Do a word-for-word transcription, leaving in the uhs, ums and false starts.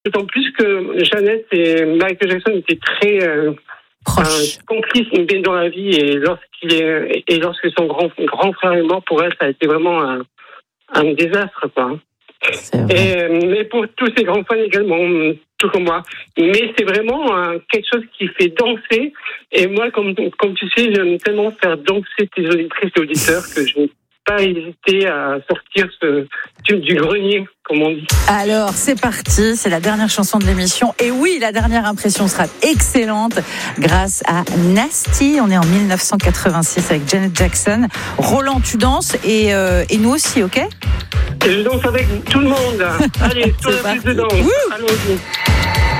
D'autant plus que Janet et Michael Jackson étaient très euh, Proche. complices dans la vie, et lorsqu'il est et lorsque son grand grand frère est mort, pour elle, ça a été vraiment un, un désastre, quoi. Et, mais pour tous ces grands fans également, tout comme moi. Mais c'est vraiment euh, quelque chose qui fait danser. Et moi, comme, comme tu sais, j'aime tellement faire danser tes auditrices et auditeurs que je n'ai pas hésité à sortir ce tube du grenier, comme on dit. Alors, c'est parti, c'est la dernière chanson de l'émission. Et oui, la dernière impression sera excellente grâce à Nasty. On est en dix-neuf cent quatre-vingt-six avec Janet Jackson. Roland, tu danses et, euh, et nous aussi, ok ? Et je danse avec tout le monde. Allez, tout le monde dedans. Allons-y.